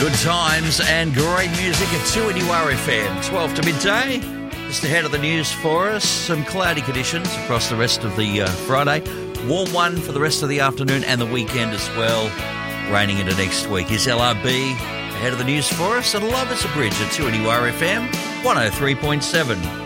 Good times and great music at 2NUR FM. 12 to midday. Just ahead of the news for us. Some cloudy conditions across the rest of the Friday. Warm one for the rest of the afternoon and the weekend as well. Raining into next week. Is LRB ahead of the news for us? And Love is a Bridge at 2NUR FM 103.7.